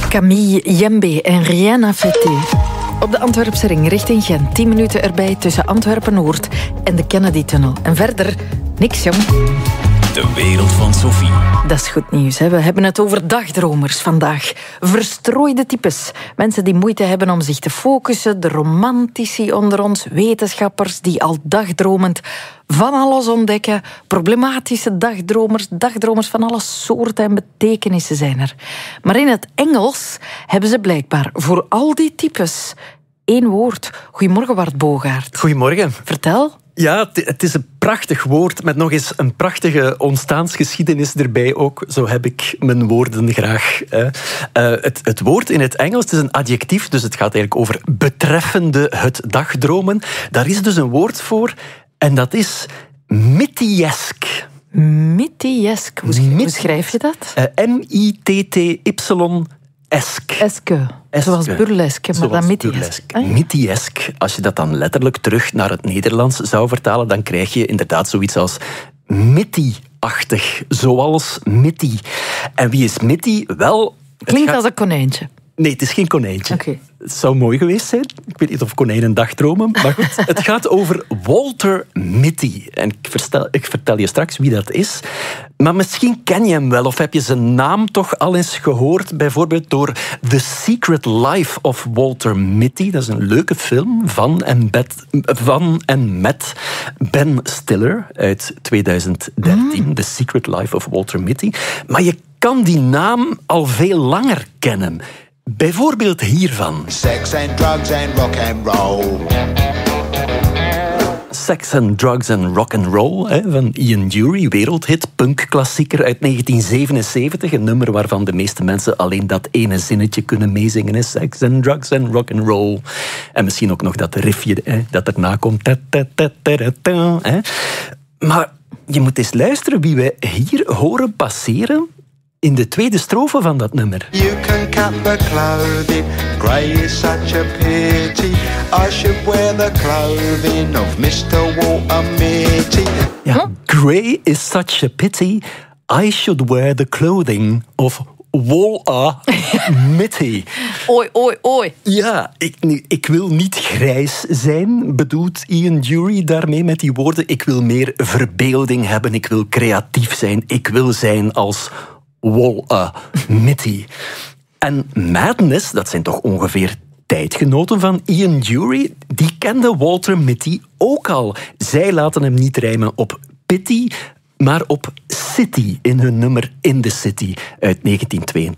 Camille Jembe en Rihanna Fete. Op de Antwerpse ring richting Gent. 10 minuten erbij tussen Antwerpen-Noord en de Kennedy-tunnel. En verder niks, jong. De wereld van Sophie. Dat is goed nieuws. Hè? We hebben het over dagdromers vandaag. Verstrooide types. Mensen die moeite hebben om zich te focussen. De romantici onder ons. Wetenschappers die al dagdromend van alles ontdekken. Problematische dagdromers. Dagdromers van alle soorten en betekenissen zijn er. Maar in het Engels hebben ze blijkbaar voor al die types 1 woord. Goedemorgen, Wart Bogaert. Goedemorgen. Vertel. Ja, het is een prachtig woord met nog eens een prachtige ontstaansgeschiedenis erbij ook. Zo heb ik mijn woorden graag. Het woord in het Engels, het is een adjectief, dus het gaat eigenlijk over betreffende het dagdromen. Daar is dus een woord voor en dat is Mittiesk. Mittiesk. Hoe schrijf je dat? M-I-T-T-Y. Eske. Zoals burleske, maar dan Mittiesk. Mittiesk. Als je dat dan letterlijk terug naar het Nederlands zou vertalen, dan krijg je inderdaad zoiets als Mittie-achtig. Zoals Mittie. En wie is Mittie? Wel... Klinkt als een konijntje. Nee, het is geen konijntje. Okay. Het zou mooi geweest zijn. Ik weet niet of konijnen dagdromen, maar goed. Het gaat over Walter Mitty. En ik vertel je straks wie dat is. Maar misschien ken je hem wel, of heb je zijn naam toch al eens gehoord, bijvoorbeeld door The Secret Life of Walter Mitty. Dat is een leuke film van en met Ben Stiller uit 2013. The Secret Life of Walter Mitty. Maar je kan die naam al veel langer kennen. Bijvoorbeeld hiervan. Sex and drugs and rock and roll. Sex and Drugs and Rock and Roll van Ian Dury, wereldhit, punkklassieker uit 1977. Een nummer waarvan de meeste mensen alleen dat ene zinnetje kunnen meezingen. Is Sex and Drugs and Rock and Roll. En misschien ook nog dat riffje dat erna komt. Maar je moet eens luisteren wie we hier horen passeren in de tweede strofe van dat nummer. You can cut the clothing, grey is such a pity. I should wear the clothing of Mr. Walter Mitty. Ja, grey is such a pity. I should wear the clothing of Walter Mitty. Oei. Ja, ik wil niet grijs zijn, bedoelt Ian Dury daarmee met die woorden. Ik wil meer verbeelding hebben, ik wil creatief zijn, ik wil zijn als Walter Mitty. En Madness, dat zijn toch ongeveer tijdgenoten van Ian Dury, die kende Walter Mitty ook al. Zij laten hem niet rijmen op Pity, maar op City in hun nummer In the City uit 1982.